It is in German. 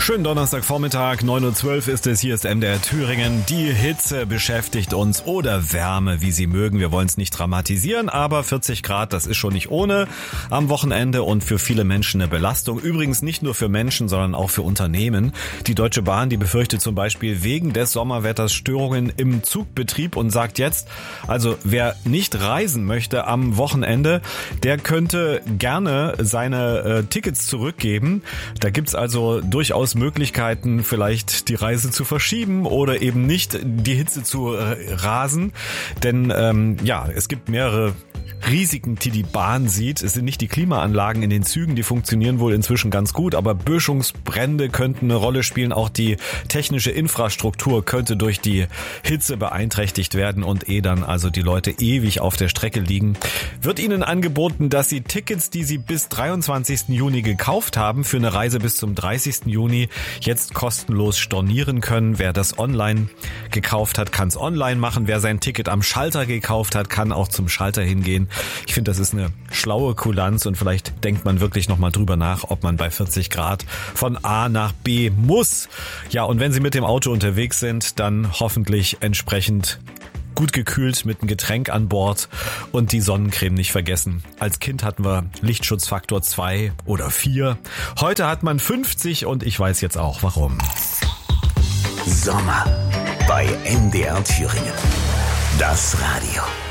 Schönen Donnerstagvormittag, 9.12 Uhr ist es, hier ist MDR Thüringen. Die Hitze beschäftigt uns oder Wärme, wie Sie mögen. Wir wollen es nicht dramatisieren, aber 40 Grad, das ist schon nicht ohne am Wochenende und für viele Menschen eine Belastung. Übrigens nicht nur für Menschen, sondern auch für Unternehmen. Die Deutsche Bahn, die befürchtet zum Beispiel wegen des Sommerwetters Störungen im Zugbetrieb und sagt jetzt, also wer nicht reisen möchte am Wochenende, der könnte gerne seine Tickets zurückgeben. Da gibt's also durchaus Möglichkeiten, vielleicht die Reise zu verschieben oder eben nicht die Hitze zu rasen. Denn es gibt mehrere Risiken, die die Bahn sieht. Es sind nicht die Klimaanlagen in den Zügen, die funktionieren wohl inzwischen ganz gut, aber Böschungsbrände könnten eine Rolle spielen. Auch die technische Infrastruktur könnte durch die Hitze beeinträchtigt werden und dann also die Leute ewig auf der Strecke liegen. Wird Ihnen angeboten, dass Sie Tickets, die Sie bis 23. Juni gekauft haben, für eine Reise bis zum 30. Juni jetzt kostenlos stornieren können. Wer das online gekauft hat, kann es online machen. Wer sein Ticket am Schalter gekauft hat, kann auch zum Schalter hingehen. Ich finde, das ist eine schlaue Kulanz und vielleicht denkt man wirklich nochmal drüber nach, ob man bei 40 Grad von A nach B muss. Ja, und wenn Sie mit dem Auto unterwegs sind, dann hoffentlich entsprechend gut gekühlt mit einem Getränk an Bord und die Sonnencreme nicht vergessen. Als Kind hatten wir Lichtschutzfaktor 2 oder 4. Heute hat man 50 und ich weiß jetzt auch warum. Sommer bei MDR Thüringen. Das Radio.